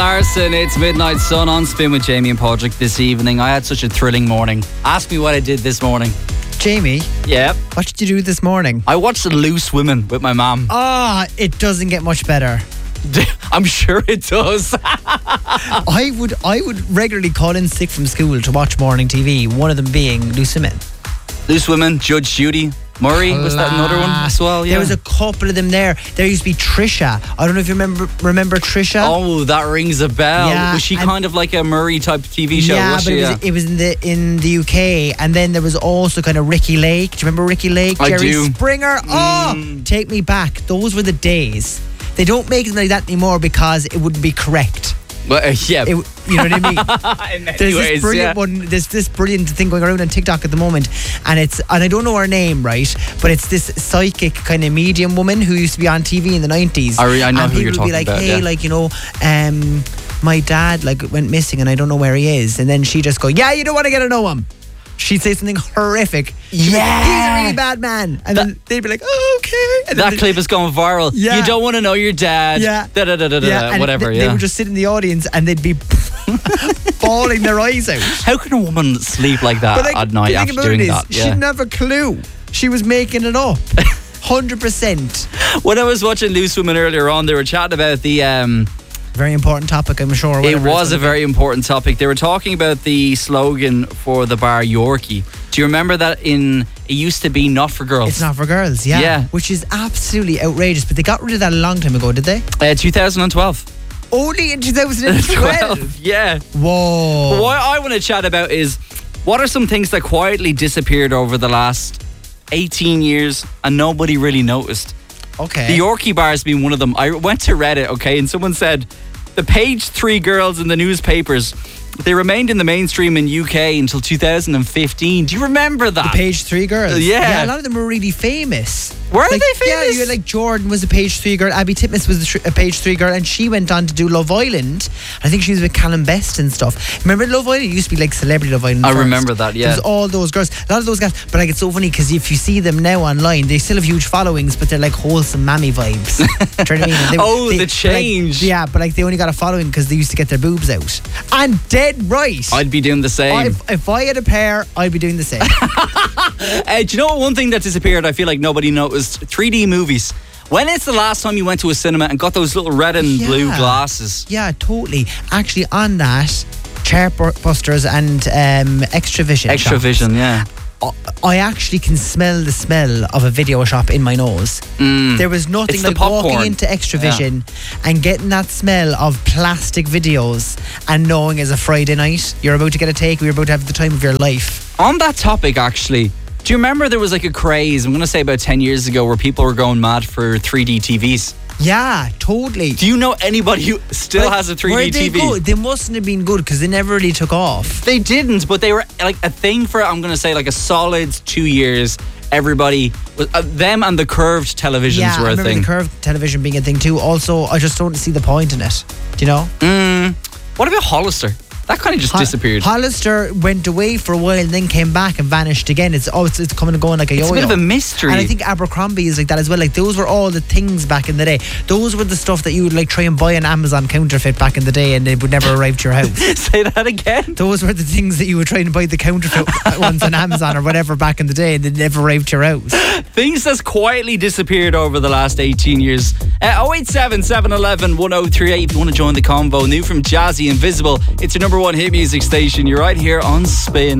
Larson, it's Midnight Sun on Spin with Jamie and Padraig this evening. I had such a thrilling morning. Ask me what I did this morning. Jamie, Yeah. what did you do this morning? I watched Loose Women with my mum. It doesn't get much better. I'm sure it does. I would regularly call in sick from school to watch morning TV, one of them being Loose Women. Loose Women, Judge Judy Murray, was that another one as well? Yeah. There was a couple of them there. There used to be Trisha. I don't know if you remember Trisha. Oh, that rings a bell. Yeah, Was she kind of like a Murray type TV show? Yeah, was but she? it was in the UK, and then there was also kind of Ricky Lake. Do you remember Ricky Lake? I Jerry do. Springer. Take me back. Those were the days. They don't make them like that anymore because it wouldn't be correct. Well, yeah. You know what I mean? In many There's ways, this brilliant yeah. one. There's this brilliant thing going around on TikTok at the moment, and I don't know her name, right? But it's this psychic kind of medium woman who used to be on TV in the 90s. I know and who you're people would talking be like, about, hey, yeah. like, you know, my dad like went missing and I don't know where he is, and then she just go, yeah, you don't want to get to know him. She'd say something horrific. She'd be like, he's a really bad man, and then they'd be like, oh, okay. And That clip is going viral. Yeah. You don't want to know your dad. Yeah. And whatever. yeah. They would just sit in the audience and they'd be bawling their eyes out. How can a woman sleep like that at night the thing after about doing it is, that? she didn't have a clue. She was making it up. 100%. When I was watching Loose Women earlier on, they were chatting about the... Very important topic, I'm sure. it was a very important topic. They were talking about the slogan for the bar Yorkie. Do you remember that it used to be not for girls? It's not for girls, yeah. Yeah. Which is absolutely outrageous. But they got rid of that a long time ago, did they? 2012. Only in 2012? Yeah. Whoa. But what I want to chat about is, what are some things that quietly disappeared over the last 18 years and nobody really noticed? Okay. The Yorkie bar has been one of them. I went to Reddit, okay, and someone said the page 3 girls in the newspapers, they remained in the mainstream in UK until 2015. Do you remember that? The page 3 girls. Yeah. A lot of them were really famous. Were they famous? Yeah, you had like Jordan was a page 3 girl, Abby Titmus was a page 3 girl, and she went on to do Love Island. I think she was with Callum Best and stuff. Remember Love Island? It used to be like Celebrity Love Island. I first. remember that, yeah. There's all those girls, a lot of those guys. But like, it's so funny because if you see them now online, they still have huge followings, but they're like wholesome mammy vibes. Do you know what I mean? The change. But like they only got a following because they used to get their boobs out. And dead right. I'd be doing the same. If I had a pair, I'd be doing the same. Do you know what one thing that disappeared I feel like nobody noticed? 3D movies. When is the last time you went to a cinema and got those little red and blue glasses? Yeah, totally. Actually, on that, Chartbusters and Extravision. Extravision, yeah. I actually can smell the smell of a video shop in my nose. There was nothing It's the like popcorn. walking into Extravision and getting that smell of plastic videos and knowing as a Friday night you're about to get a takeaway, you're about to have the time of your life. On that topic, actually, do you remember there was like a craze, I'm going to say about 10 years ago, where people were going mad for 3D TVs? Yeah, totally. Do you know anybody who still has a 3D were they TV? good? They mustn't have been good because they never really took off. They didn't, but they were like a thing for, I'm going to say, like a solid 2 years. Everybody, was them and the curved televisions Yeah, were I a remember thing. the curved television being a thing too. Also, I just don't see the point in it. Do you know? What about Hollister? That kind of just disappeared. Hollister went away for a while and then came back and vanished again. It's coming and going like a yo-yo. It's a bit of a mystery. And I think Abercrombie is like that as well. Like those were all the things back in the day. Those were the stuff that you would like try and buy on Amazon counterfeit back in the day, and they would never arrive to your house. Say that again. Those were the things that you would try and buy the counterfeit ones on Amazon or whatever back in the day, and they never arrived to your house. Things that's quietly disappeared over the last 18 years. 087 711 1038 if you want to join the convo. New from Jazzy, Invisible. It's your number one hit music station. You're right here on Spin.